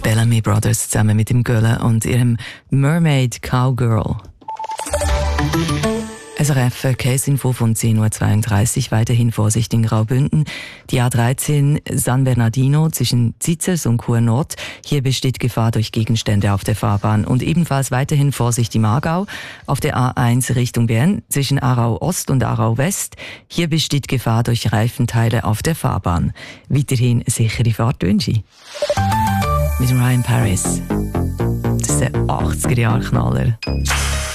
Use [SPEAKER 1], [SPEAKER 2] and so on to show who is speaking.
[SPEAKER 1] Bellamy Brothers zusammen mit dem Gölle und ihrem Mermaid Cowgirl. SRF Verkehrsinfo von 10.32 Uhr. Weiterhin Vorsicht in Graubünden. Die A13 San Bernardino zwischen Zitzers und Chur Nord. Hier besteht Gefahr durch Gegenstände auf der Fahrbahn. Und ebenfalls weiterhin Vorsicht im Aargau. Auf der A1 Richtung Bern zwischen Aarau Ost und Aarau West. Hier besteht Gefahr durch Reifenteile auf der Fahrbahn. Weiterhin sichere Fahrtwünsche. Mit Ryan Paris. Das ist der 80er-Jahre-Knaller.